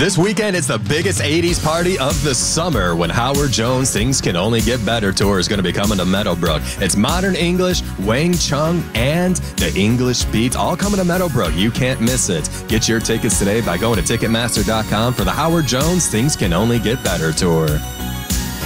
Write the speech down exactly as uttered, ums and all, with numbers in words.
This weekend, it's the biggest eighties party of the summer when Howard Jones' Things Can Only Get Better tour is going to be coming to Meadowbrook. It's modern English, Wang Chung, and the English Beats all coming to Meadowbrook. You can't miss it. Get your tickets today by going to Ticketmaster dot com for the Howard Jones' Things Can Only Get Better tour.